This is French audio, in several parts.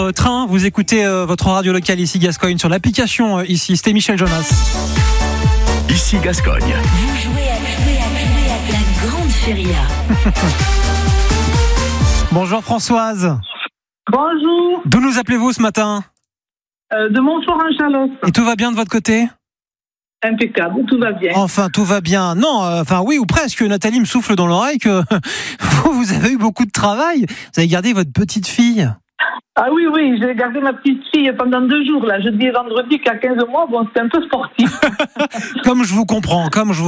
Train, vous écoutez votre radio locale ici Gascogne sur l'application ici, c'était Michel Jonas. Ici Gascogne. Vous jouez à la grande feria. Bonjour Françoise. Bonjour, D'où nous appelez-vous ce matin? de Montfort-en-Chalosse. Et tout va bien de votre côté? Impeccable, tout va bien. Enfin, tout va bien. Non, oui ou presque. Nathalie me souffle dans l'oreille que vous avez eu beaucoup de travail. Vous avez gardé votre petite fille. Ah oui, j'ai gardé ma petite fille pendant 2 jours, là, jeudi et vendredi, qui a 15 mois. Bon, c'était un peu sportif. Comme je vous comprends.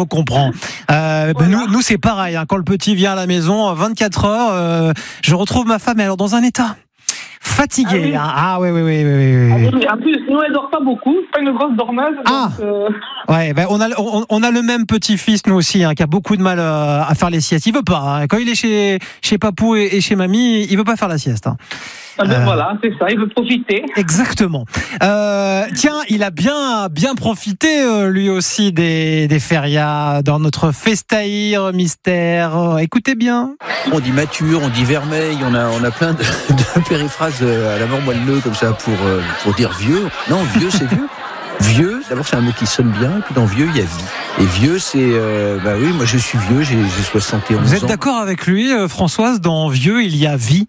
Voilà. Nous c'est pareil. Quand le petit vient à la maison, 24 heures, je retrouve ma femme, alors dans un état fatigué. Ah oui. Oui. En plus, nous, elle dort pas beaucoup, c'est pas une grosse dormeuse. Ah. Ouais, on a le même petit-fils, nous aussi, qui a beaucoup de mal à faire les siestes. Il veut pas. Quand il est chez papou et chez mamie, il veut pas faire la sieste. Voilà, c'est ça, il veut profiter. Exactement. Tiens, il a bien profité, lui aussi, des férias dans notre festaïr mystère. Écoutez bien. On dit mature, on dit vermeil, on a plein de périphrases à la mort moelleux comme ça pour dire vieux. Non, vieux c'est vieux. Vieux, d'abord c'est un mot qui sonne bien, et puis dans vieux il y a vie. Et vieux c'est, oui, moi je suis vieux, j'ai 71 ans. Vous êtes d'accord avec lui, Françoise, dans vieux il y a vie?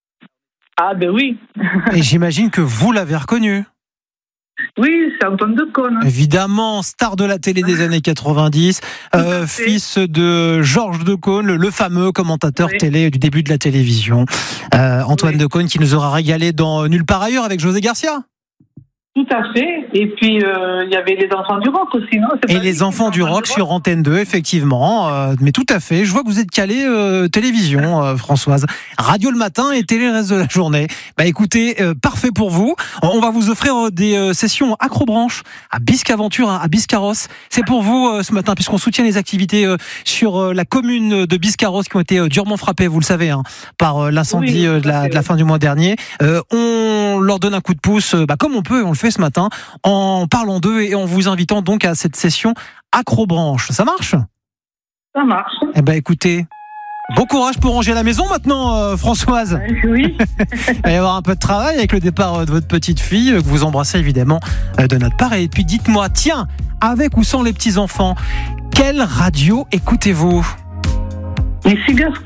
Ah ben oui. Et j'imagine que vous l'avez reconnu. Oui, c'est Antoine Decaune. Évidemment, star de la télé des années 90, fils de Georges Decaune, le fameux commentateur télé du début de la télévision. Antoine Decaune qui nous aura régalé dans Nulle part ailleurs avec José Garcia. Tout à fait. Et puis, il y avait les enfants du rock aussi, non? Et les enfants du rock sur Antenne 2, effectivement. Mais tout à fait. Je vois que vous êtes calé télévision, Françoise. Radio le matin et télé le reste de la journée. Écoutez, parfait pour vous. On va vous offrir des sessions Acrobranche à Biscaventure, à Biscarrosse. C'est pour vous ce matin, puisqu'on soutient les activités sur la commune de Biscarrosse qui ont été durement frappées, vous le savez, par l'incendie de la fin du mois dernier. On leur donne un coup de pouce, comme on peut, on le fait ce matin, en parlant d'eux et en vous invitant donc à cette session Acrobranche. Ça marche? Ça marche. Écoutez, bon courage pour ranger la maison maintenant, Françoise. Oui. Il va y avoir un peu de travail avec le départ de votre petite fille, que vous embrassez évidemment de notre part. Et puis dites-moi, tiens, avec ou sans les petits-enfants, quelle radio écoutez-vous? Ici Gascogne.